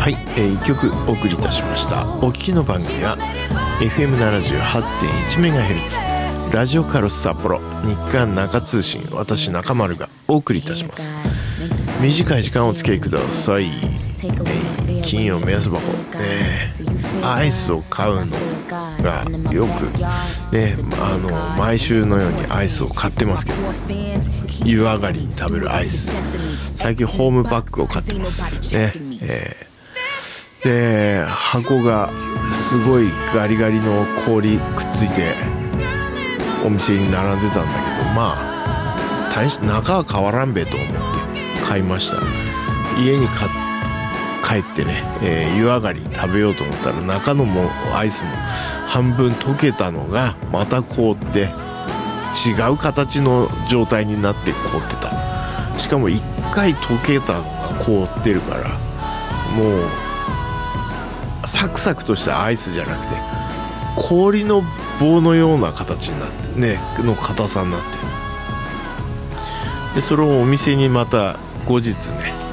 はい、1曲お送りいたしました。お聞きの番組は FM78.1MHz ラジオカルス札幌日刊中通信、私中丸がお送りいたします。短い時間お付き合いください。金曜目安箱、アイスを買うのがよくね、毎週のようにアイスを買ってますけど、湯上がりに食べるアイス、最近ホームパックを買ってますね。で、箱がすごいガリガリの氷くっついてお店に並んでたんだけど、まあ大して中は変わらんべと思って買いました。家に帰ってね、湯上がりに食べようと思ったら、中のアイスも半分溶けたのがまた凍って違う形の状態になって凍ってた。しかも一回溶けたのが凍ってるから、もうサクサクとしたアイスじゃなくて氷の棒のような形になってね、の硬さになって、でそれをお店にまた後日ね